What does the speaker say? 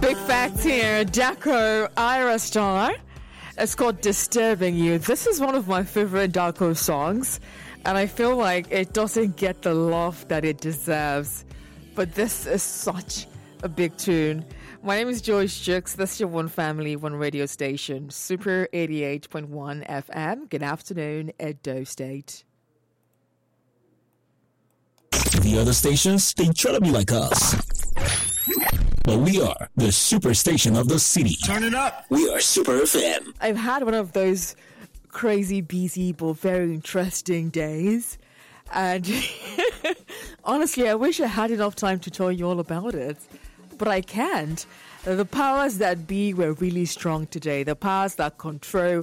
Big Facts here. Daco Ira Star. It's called Disturbing You. This is one of my favorite Daco songs, and I feel like it doesn't get the love that it deserves. But this is such a big tune. My name is Joyce Jukes. This is your One Family, One radio station, Super 88.1 FM. Good afternoon, Edo State. The other stations, they try to be like us. But we are the super station of the city. Turn it up. We are Super FM. I've had one of those crazy, busy, but very interesting days. And honestly, I wish I had enough time to tell you all about it. But I can't. The powers that be were really strong today. The powers that control